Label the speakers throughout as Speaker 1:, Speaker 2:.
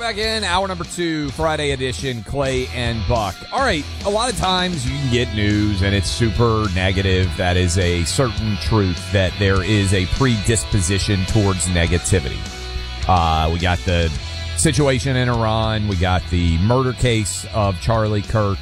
Speaker 1: back in. Hour number 2, Friday edition, Clay and Buck. All right, a lot of times you can get news and it's super negative. That is a certain truth that there is a predisposition towards negativity. We got the situation in Iran. We got the murder case of Charlie Kirk.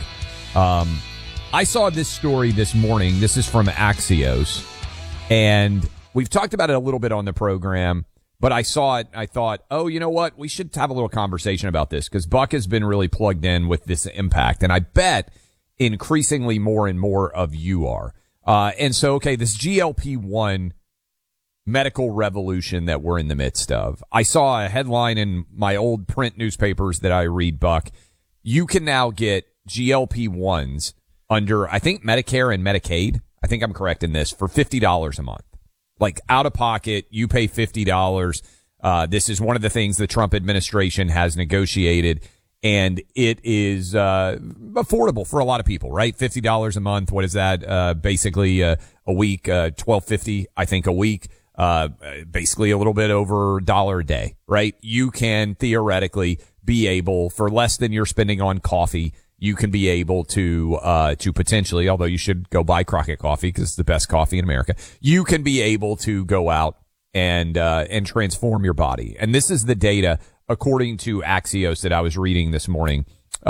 Speaker 1: I saw this story this morning. This is from Axios. And we've talked about it a little bit on the program. But I saw it. I thought, oh, you know what? We should have a little conversation about this because Buck has been really plugged in with this impact. And I bet increasingly more and more of you are. And so, okay, this GLP-1 medical revolution that we're in the midst of. I saw a headline in my old print newspapers that I read, Buck. You can now get GLP-1s under, I think, Medicare and Medicaid. I think I'm correct in this, for $50 a month. Like out of pocket, you pay $50. This is one of the things the Trump administration has negotiated, and it is affordable for a lot of people, right? $50 a month. What is that? Basically a week, $12.50, I think, a week. Basically a little bit over $1 a day, right? You can theoretically be able, for less than you're spending on coffee, you can be able to potentially, although you should go buy Crockett coffee because it's the best coffee in America, you can be able to go out and transform your body. And this is the data according to Axios that I was reading this morning.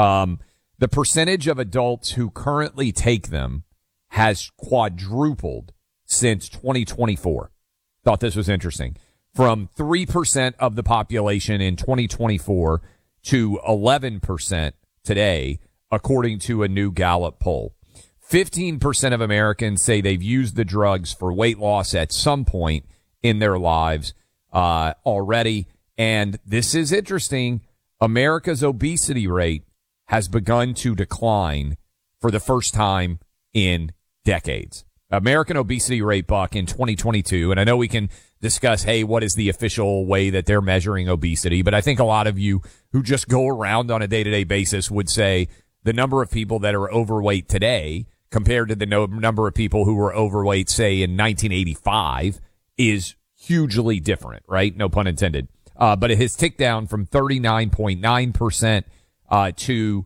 Speaker 1: The percentage of adults who currently take them has quadrupled since 2024. Thought this was interesting. From 3% of the population in 2024 to 11% today, according to a new Gallup poll. 15% of Americans say they've used the drugs for weight loss at some point in their lives already. And this is interesting. America's obesity rate has begun to decline for the first time in decades. American obesity rate, Buck, in 2022, and I know we can discuss, hey, what is the official way that they're measuring obesity, but I think a lot of you who just go around on a day-to-day basis would say the number of people that are overweight today compared to the number of people who were overweight, say, in 1985 is hugely different, right? No pun intended. But it has ticked down from 39.9% to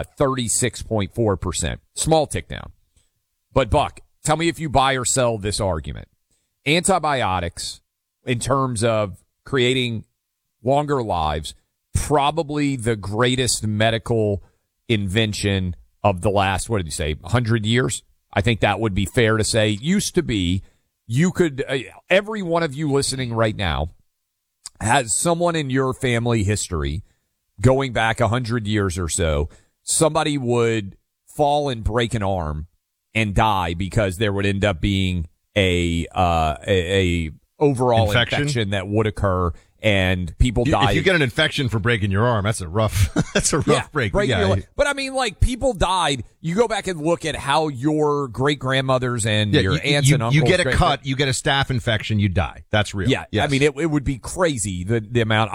Speaker 1: 36.4%. Small tick down. But, Buck, tell me if you buy or sell this argument. Antibiotics, in terms of creating longer lives, probably the greatest medical invention of the last, 100 years? I think that would be fair to say. Used to be, you could, every one of you listening right now has someone in your family history going back 100 years or so. Somebody would fall and break an arm and die because there would end up being a overall infection that would occur, and people die.
Speaker 2: If you get an infection for breaking your arm, that's a rough break.
Speaker 1: But I mean, like, people died. You go back and look at how your great grandmothers and your aunts and uncles.
Speaker 2: You get a cut, you get a staph infection, you die. That's real.
Speaker 1: Yeah. Yes. I mean, it would be crazy the amount.